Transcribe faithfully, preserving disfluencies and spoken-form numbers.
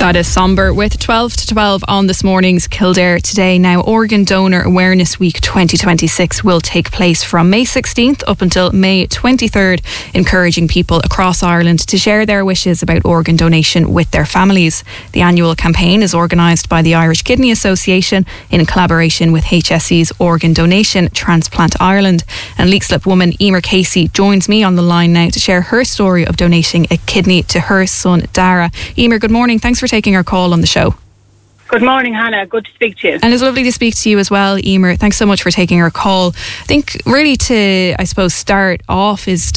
That is sombre with twelve to twelve on this morning's Kildare Today. Now, Organ Donor Awareness Week twenty twenty-six will take place from May sixteenth up until May twenty-third, encouraging people across Ireland to share their wishes about organ donation with their families. The annual campaign is organised by the Irish Kidney Association in collaboration with H S E's Organ Donation Transplant Ireland. And Leixlip woman Emer Casey joins me on the line now to share her story of donating a kidney to her son Dara. Emer, good morning. Thanks for taking our call on the show. Good morning, Hannah. Good to speak to you. And it's lovely to speak to you as well, Emer. Thanks so much for taking our call. I think really to, I suppose, start off is